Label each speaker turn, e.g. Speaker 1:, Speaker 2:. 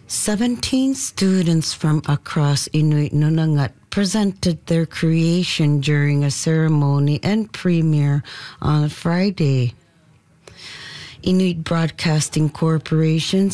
Speaker 1: 17 students from across Inuit Nunangat presented their creation during a ceremony and premiere on Friday. Inuit Broadcasting Corporation